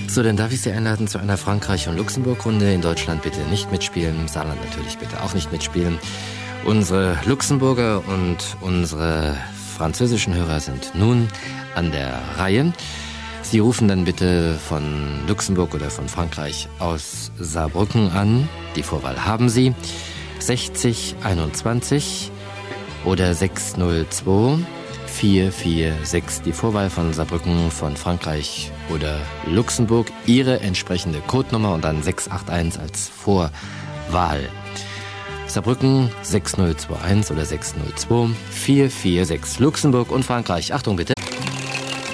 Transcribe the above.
So, dann darf ich Sie einladen zu einer Frankreich- und Luxemburg-Runde. In Deutschland bitte nicht mitspielen, im Saarland natürlich bitte auch nicht mitspielen. Unsere Luxemburger und unsere französischen Hörer sind nun an der Reihe. Sie rufen dann bitte von Luxemburg oder von Frankreich aus Saarbrücken an. Die Vorwahl haben Sie. 60 21 oder 602 446. Die Vorwahl von Saarbrücken, von Frankreich oder Luxemburg. Ihre entsprechende Codenummer und dann 681 als Vorwahl. Saarbrücken 6021 oder 602 446. Luxemburg und Frankreich. Achtung bitte.